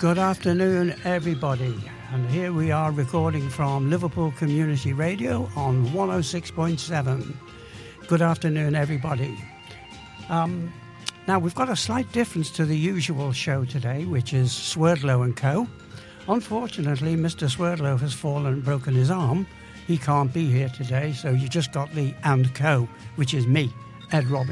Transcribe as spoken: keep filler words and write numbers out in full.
Good afternoon, everybody. And here we are recording from Liverpool Community Radio on one oh six point seven. Good afternoon, everybody. Um, now, we've got a slight difference to the usual show today, which is Swerdlow and Co. Unfortunately, Mister Swerdlow has fallen and broken his arm. He can't be here today, so you just got the and Co., which is me, Ed Robbins.